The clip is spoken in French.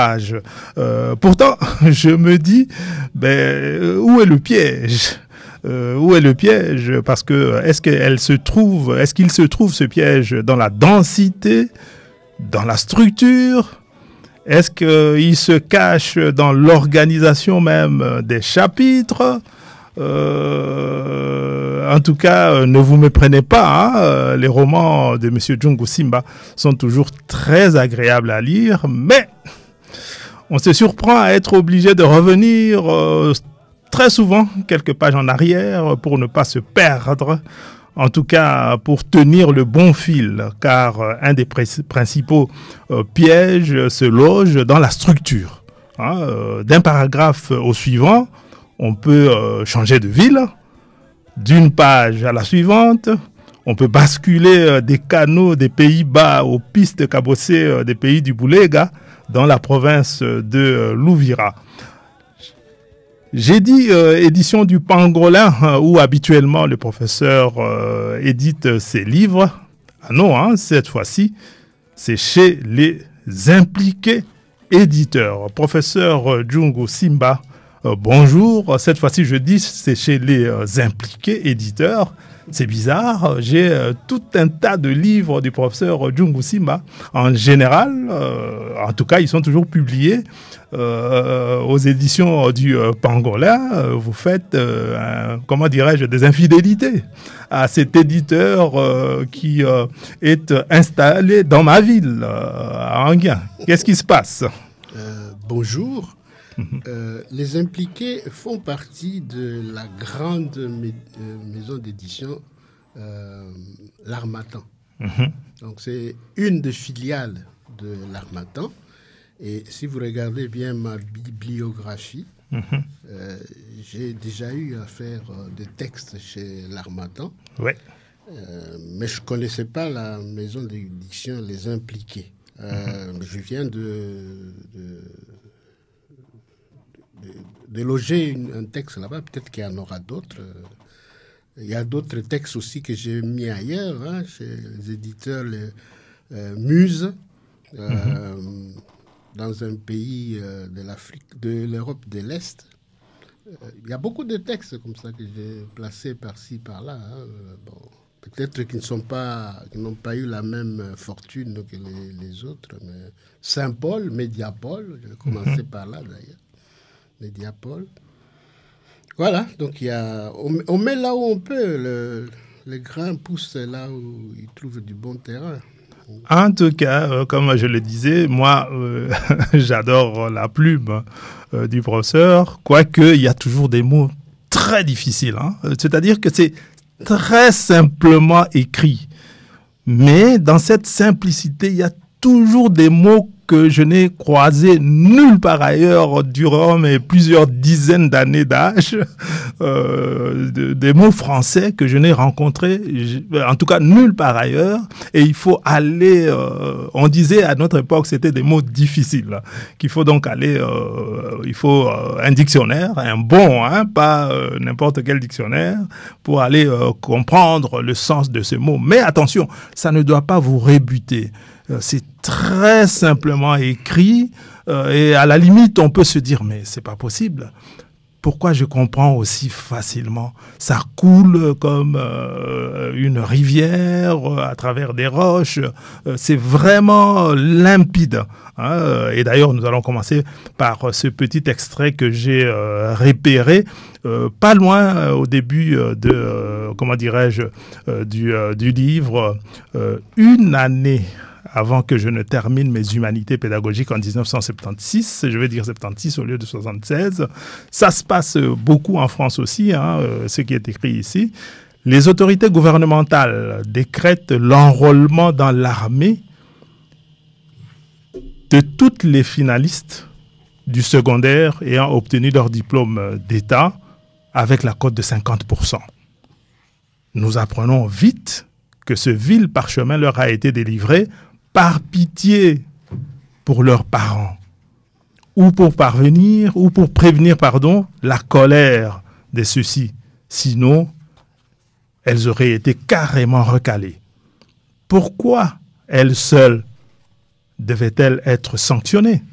Pourtant, je me dis, où est le piège? Où est le piège? Parce que est-ce qu'il se trouve ce piège dans la densité, dans la structure? Est-ce qu'il se cache dans l'organisation même des chapitres? En tout cas, ne vous méprenez pas, les romans de M. Djungu Simba sont toujours très agréables à lire, mais on se surprend à être obligé de revenir très souvent quelques pages en arrière pour ne pas se perdre, en tout cas pour tenir le bon fil, car un des principaux pièges se loge dans la structure. D'un paragraphe au suivant, on peut changer de ville, d'une page à la suivante, on peut basculer des canaux des Pays-Bas aux pistes cabossées des pays du Boulega dans la province de Louvira. J'ai dit édition du Pangolin, où habituellement le professeur édite ses livres. Ah non, cette fois-ci, c'est chez les impliqués éditeurs. Professeur Djungu Simba, bonjour. Cette fois-ci, je dis c'est chez les impliqués éditeurs. C'est bizarre, j'ai tout un tas de livres du professeur Djungu Simba. En général, en tout cas, ils sont toujours publiés aux éditions du Pangolin. Vous faites, comment dirais-je, des infidélités à cet éditeur qui est installé dans ma ville, à Anguien. Qu'est-ce qui se passe? Bonjour. Les impliqués font partie de la grande maison d'édition L'Harmattan. Donc c'est une des filiales de L'Harmattan. Et si vous regardez bien ma bibliographie, j'ai déjà eu à faire des textes chez L'Harmattan. Ouais. Mais je ne connaissais pas la maison d'édition Les Impliqués. Je viens de loger un texte là-bas. Peut-être qu'il y en aura d'autres. Il y a d'autres textes aussi que j'ai mis ailleurs, chez les éditeurs Muse, dans un pays de l'Afrique, de l'Europe de l'Est. Il y a beaucoup de textes comme ça que j'ai placés par-ci, par-là. Peut-être qu'ils n'ont pas eu la même fortune que les autres. Mais Saint-Paul, Médiapol, j'ai commencé par là d'ailleurs. Médiapol. Voilà, donc on met là où on peut. Les grains poussent là où ils trouvent du bon terrain. En tout cas, comme je le disais, moi, j'adore la plume du professeur, quoique il y a toujours des mots très difficiles. C'est-à-dire que c'est très simplement écrit. Mais dans cette simplicité, il y a toujours des mots que je n'ai croisés nulle part ailleurs durant mes plusieurs dizaines d'années d'âge, des mots français que je n'ai rencontrés, en tout cas nulle part ailleurs, et il faut aller, on disait à notre époque c'était des mots difficiles, qu'il faut donc aller, il faut un dictionnaire, un bon, pas n'importe quel dictionnaire, pour aller comprendre le sens de ces mots. Mais attention, ça ne doit pas vous rebuter. C'est très simplement écrit et à la limite, on peut se dire, mais c'est pas possible. Pourquoi je comprends aussi facilement? Ça coule comme une rivière à travers des roches. C'est vraiment limpide. Et d'ailleurs, nous allons commencer par ce petit extrait que j'ai repéré pas loin au début du livre. Une année avant que je ne termine mes humanités pédagogiques en 1976, je vais dire 76 au lieu de 76. Ça se passe beaucoup en France aussi, ce qui est écrit ici. Les autorités gouvernementales décrètent l'enrôlement dans l'armée de toutes les finalistes du secondaire ayant obtenu leur diplôme d'État avec la cote de 50%. Nous apprenons vite que ce vil parchemin leur a été délivré par pitié pour leurs parents, ou pour prévenir, la colère de ceux-ci. Sinon, elles auraient été carrément recalées. Pourquoi elles seules devaient-elles être sanctionnées?